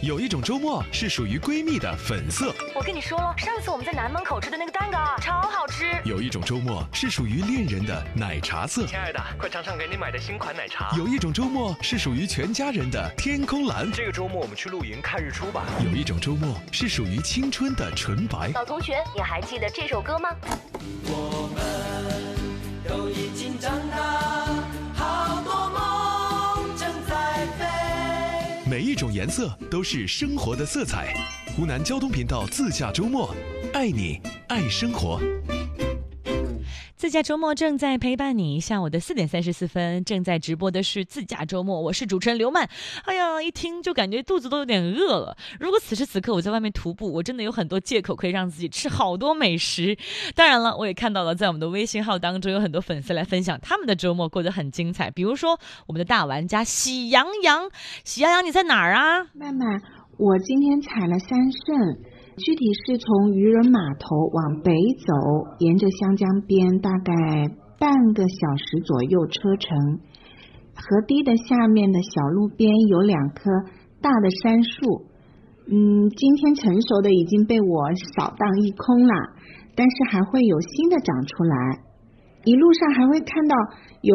有一种周末是属于闺蜜的粉色。 我跟你说了，上次我们在南门口吃的那个蛋糕超好吃。 有一种周末是属于恋人的奶茶色。 亲爱的，快尝尝给你买的新款奶茶。 有一种周末是属于全家人的天空蓝。 这个周末我们去露营看日出吧。 有一种周末是属于青春的纯白。 老同学，你还记得这首歌吗？ 我们都已经长大，好多梦正在飞。 每一种颜色都是生活的色彩。湖南交通频道自驾周末，爱你爱生活。 自驾周末正在陪伴你，下午的4点34分，正在直播的是自驾周末，我是主持人刘曼。哎呀，一听就感觉肚子都有点饿了。如果此时此刻我在外面徒步，我真的有很多借口可以让自己吃好多美食。当然了，我也看到了在我们的微信号当中有很多粉丝来分享他们的周末过得很精彩，比如说我们的大玩家喜羊羊。喜羊羊你在哪儿啊？ 曼曼，我今天踩了3圣，具体是从渔人码头往北走，沿着湘江边大概半个小时左右车程。河堤的下面的小路边有2棵大的杉树，今天成熟的已经被我扫荡一空了，但是还会有新的长出来。一路上还会看到有